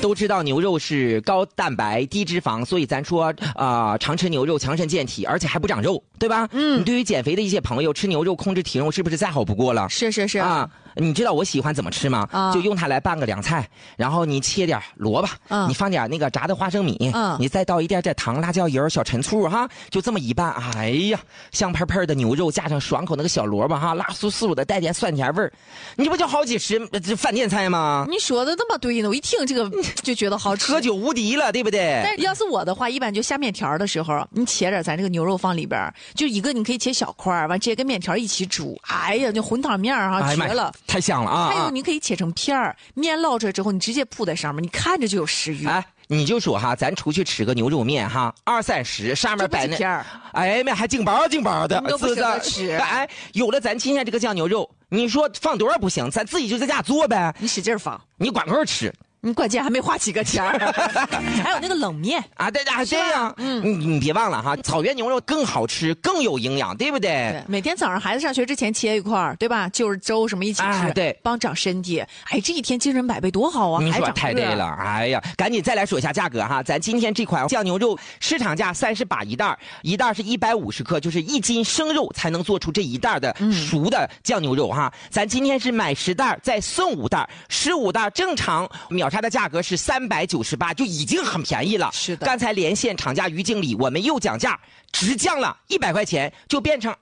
都知道牛肉是高蛋白低脂肪，所以咱说常吃牛肉强身健体，而且还不长肉，对吧？你对于减肥的一些朋友，吃牛肉控制体重是不是再好不过了？ 是啊。 你知道我喜欢怎么吃吗？就用它来拌个凉菜，然后你切点萝卜，你放点那个炸的花生米，你再倒一点糖、辣椒油、小陈醋哈，就这么一拌，哎呀，香喷喷的牛肉加上爽口那个小萝卜哈，辣酥酥的，带点酸甜味儿，你不就好几吃这饭店菜吗？ 你说的那么对呢，我一听这个就觉得好吃， 喝酒无敌了，对不对？ 但是要是我的话，一般就下面条的时候，你切点咱这个牛肉放里边，就一个你可以切小块，完直接跟面条一起煮，哎呀，就混汤面哈，绝了， 太香了啊！ 还有你可以切成片儿，面捞出来之后，你直接铺在上面，你看着就有食欲。 哎，你就说哈，咱出去吃个牛肉面哈，20-30上面摆那片儿， 哎妈，还净包的， 都不舍得吃。 哎，有了咱今天这个酱牛肉，你说放多少不行，咱自己就在家做呗。 你使劲放， 你管够吃。 你关键还没花几个钱还有那个冷面啊，对呀，你别忘了哈，草原牛肉更好吃，更有营养，对不对？ 对，每天早上孩子上学之前切一块，对吧？就是粥什么一起吃， 对， 帮长身体。哎，这一天精神百倍多好啊！ 你说太对了，哎呀，赶紧再来说一下价格哈，咱今天这款酱牛肉市场价30把一袋，一袋是150克，就是1斤生肉才能做出这一袋的熟的酱牛肉哈。咱今天是买10袋再送5袋，15袋正常秒杀的价格是398，就已经很便宜了。 是的， 刚才连线厂家于经理，我们又讲价，直降了100块钱，就变成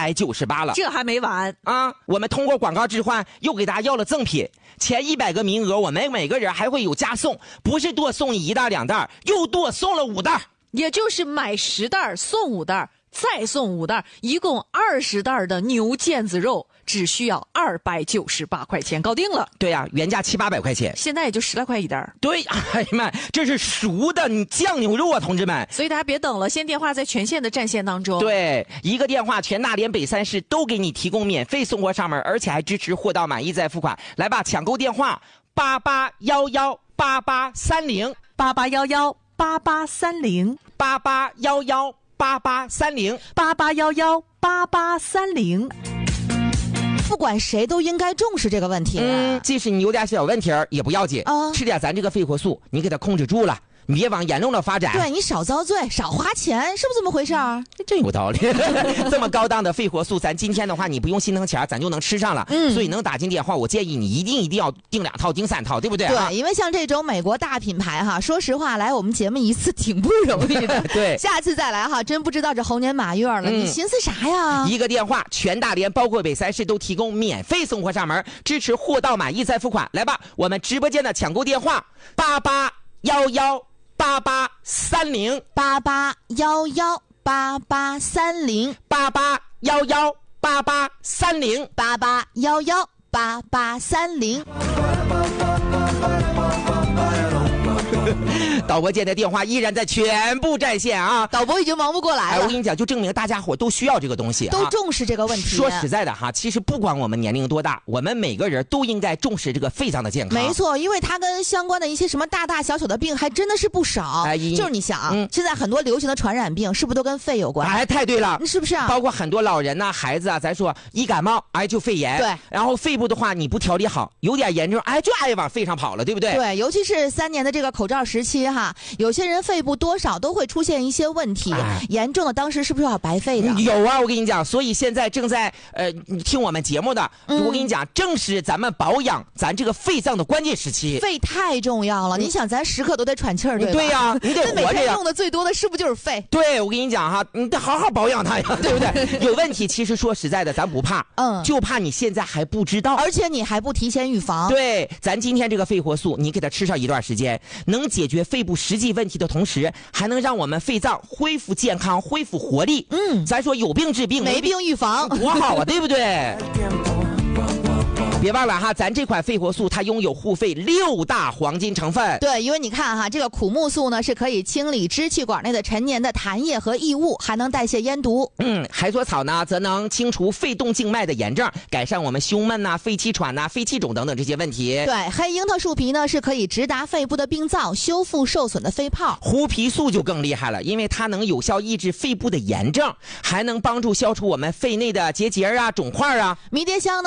298了。 这还没完啊！我们通过广告置换，又给大家要了赠品，前100个名额，我们每个人还会有加送，不是多送你1袋2袋，又多送了5袋， 也就是买10袋送5袋。再送5袋，一共20袋的牛腱子肉，只需要298块钱，搞定了。 对呀，原价700-800块钱， 现在也就10来块一袋。 对，哎呀妈，这是熟的酱牛肉啊，同志们！ 所以大家别等了，先电话在全县的战线当中。 对，一个电话，全大连北3市都给你提供免费送货上门，而且还支持货到满意再付款。来吧，抢购电话88118830 88118830 88118830 88118830。 不管谁都应该重视这个问题。 即使你有点小问题也不要紧，吃点咱这个肺活素，你给它控制住了，你别往严重了发展。 对，你少遭罪，少花钱，是不是这么回事儿？ 真有道理。这么高档的肺活素，咱今天的话，你不用心疼钱，咱就能吃上了。所以能打进电话，我建议你一定要订2套、订3套，对不对？ 对，因为像这种美国大品牌哈，说实话，来我们节目一次挺不容易的。 对， 下次再来哈，真不知道这猴年马月了，你寻思啥呀？ 一个电话，全大连包括北3市都提供免费送货上门，支持货到满意再付款。来吧，我们直播间的抢购电话88118830 88118830 88118830 88118830。 导播间的电话依然在全部占线啊！ 导播已经忙不过来了。 我跟你讲，就证明大家伙都需要这个东西， 都重视这个问题。 说实在的哈，其实不管我们年龄多大，我们每个人都应该重视这个肺脏的健康。 没错，因为它跟相关的一些什么大大小小的病还真的是不少。就是你想，现在很多流行的传染病是不是都跟肺有关？ 哎，太对了， 是不是啊？ 包括很多老人呐、孩子啊，咱说一感冒，哎就肺炎。 对， 然后肺部的话，你不调理好，有点严重，哎就爱往肺上跑了，对不对？ 对，尤其是3年的这个口罩时期哈，有些人肺部多少都会出现一些问题，严重的当时是不是要白肺的？ 有啊，我跟你讲，所以现在正在听我们节目的，我跟你讲，正是咱们保养咱这个肺脏的关键时期。 肺太重要了，你想咱时刻都得喘气儿，对吧？ 对呀，你得活着呀。 每天用的最多的是不是就是肺？ 对，我跟你讲哈，你得好好保养它呀，对不对？有问题，其实说实在的，咱不怕，就怕你现在还不知道， 而且你还不提前预防。 对，咱今天这个肺活素，你给它吃上一段时间，能解决肺部实际问题的同时，还能让我们肺脏恢复健康、恢复活力。咱说有病治病， 没病预防， 多好啊，对不对？别忘了哈，咱这款肺活素它拥有护肺6大黄金成分。 对，因为你看哈，这个苦木素呢是可以清理支气管内的陈年的痰液和异物，还能代谢烟毒。 海索草呢则能清除肺动静脉的炎症，改善我们胸闷呐、肺气喘呐、肺气肿等等这些问题。 对，黑樱桃树皮呢是可以直达肺部的病灶，修复受损的肺泡。 胡皮素就更厉害了，因为它能有效抑制肺部的炎症，还能帮助消除我们肺内的结节啊、肿块啊。 迷迭香呢